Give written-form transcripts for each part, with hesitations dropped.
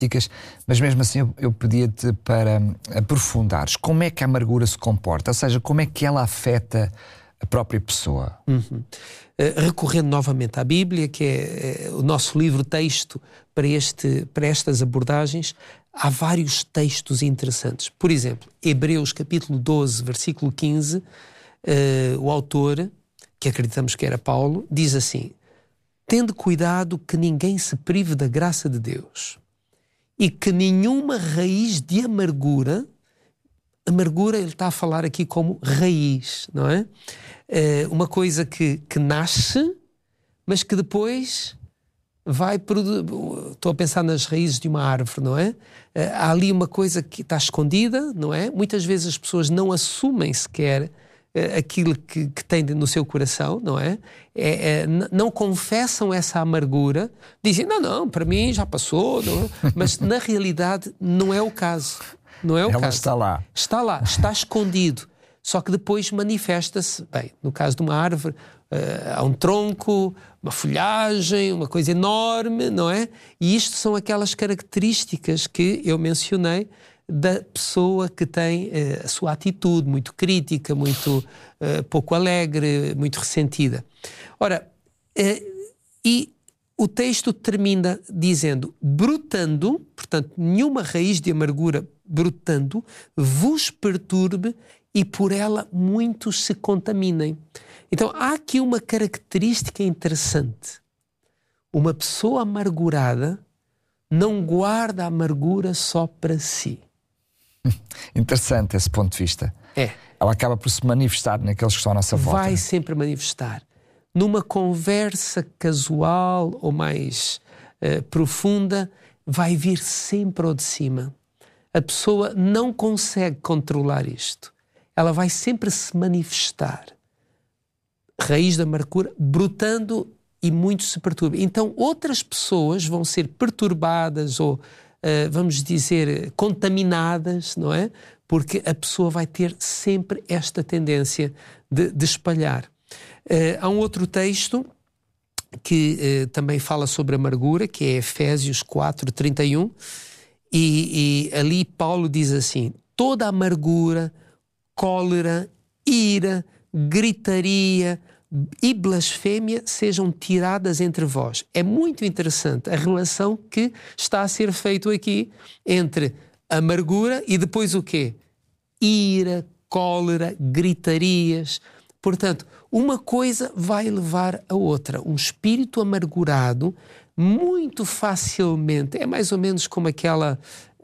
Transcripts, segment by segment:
mas mesmo assim eu pedia-te para aprofundares como é que a amargura se comporta, ou seja, como é que ela afeta a própria pessoa. Recorrendo novamente à Bíblia, que é o nosso livro-texto para estas abordagens, há vários textos interessantes. Por exemplo, Hebreus capítulo 12, versículo 15, o autor, que acreditamos que era Paulo, diz assim: tende cuidado que ninguém se prive da graça de Deus e que nenhuma raiz de amargura, ele está a falar aqui como raiz, não é? Uma coisa que nasce, mas que depois vai produzir. Estou a pensar nas raízes de uma árvore, não é? Há ali uma coisa que está escondida, não é? Muitas vezes as pessoas não assumem sequer aquilo que têm no seu coração, não é? Não confessam essa amargura, dizem, não, para mim já passou, não é? Mas na realidade não é o caso. Não é o Ela caso. está lá. Está lá, está escondido. Só que depois manifesta-se, bem, no caso de uma árvore, há um tronco, uma folhagem, uma coisa enorme, não é? E isto são aquelas características que eu mencionei da pessoa que tem a sua atitude muito crítica, muito pouco alegre, muito ressentida. Ora, e o texto termina dizendo, brotando, portanto, nenhuma raiz de amargura brotando, vos perturbe e por ela muitos se contaminem. Então, há aqui uma característica interessante. Uma pessoa amargurada não guarda a amargura só para si. Interessante esse ponto de vista. Ela acaba por se manifestar naqueles que estão à nossa volta. Vai sempre manifestar. Numa conversa casual ou mais profunda, vai vir sempre ao de cima. A pessoa não consegue controlar isto. Ela vai sempre se manifestar. Raiz da amargura, brotando e muito se perturba. Então outras pessoas vão ser perturbadas ou, vamos dizer, contaminadas, não é? Porque a pessoa vai ter sempre esta tendência de espalhar. Há um outro texto que também fala sobre amargura, que é Efésios 4:31, e ali Paulo diz assim: toda amargura, cólera, ira, gritaria e blasfémia sejam tiradas entre vós. É muito interessante a relação que está a ser feita aqui entre amargura e depois o quê? Ira, cólera, gritarias. Portanto, uma coisa vai levar a outra. Um espírito amargurado, muito facilmente, é mais ou menos como aquele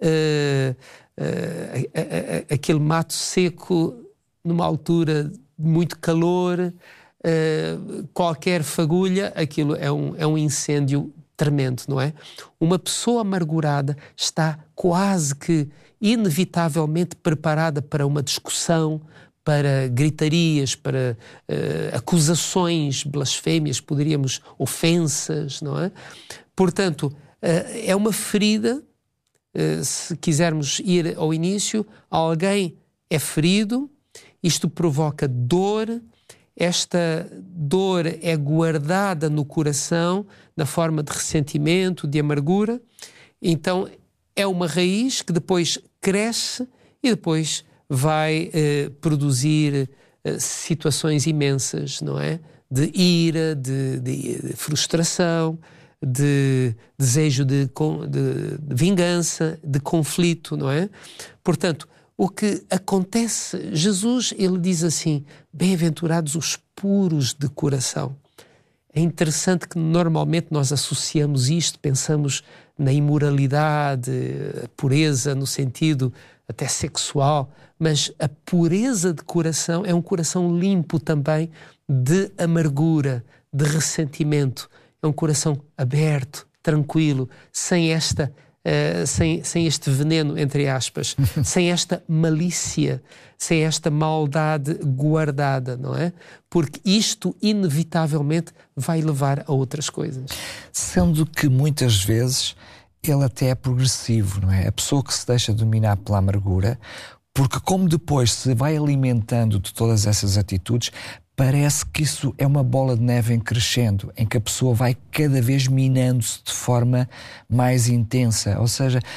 mato seco numa altura de muito calor, qualquer fagulha, aquilo é um incêndio tremendo, não é? Uma pessoa amargurada está quase que inevitavelmente preparada para uma discussão, para gritarias, para acusações, blasfémias, poderíamos, ofensas, não é? Portanto, é uma ferida, se quisermos ir ao início, alguém é ferido, isto provoca dor, esta dor é guardada no coração na forma de ressentimento, de amargura, então é uma raiz que depois cresce e depois vai produzir situações imensas, não é? De ira, de frustração, de desejo de vingança, de conflito, não é? Portanto, o que acontece, Jesus, ele diz assim, bem-aventurados os puros de coração. É interessante que normalmente nós associamos isto, pensamos na imoralidade, a pureza no sentido até sexual, mas a pureza de coração é um coração limpo também de amargura, de ressentimento. É um coração aberto, tranquilo, sem este veneno, entre aspas, sem esta malícia, sem esta maldade guardada, não é? Porque isto inevitavelmente vai levar a outras coisas. Sendo que muitas vezes ele até é progressivo, não é? A pessoa que se deixa dominar pela amargura, porque como depois se vai alimentando de todas essas atitudes, parece que isso é uma bola de neve em crescendo, em que a pessoa vai cada vez minando-se de forma mais intensa. Ou seja,